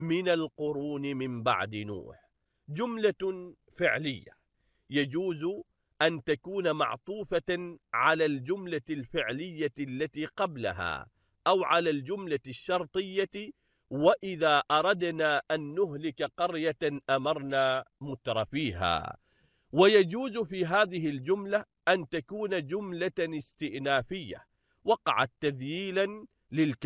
من القرون من بعد نوح. جملة فعلية يجوز أن تكون معطوفة على الجملة الفعلية التي قبلها أو على الجملة الشرطية. وإذا أردنا أن نهلك قرية أمرنا مترفيها. ويجوز في هذه الجملة أن تكون جملة استئنافية وقعت تذييلا للكلام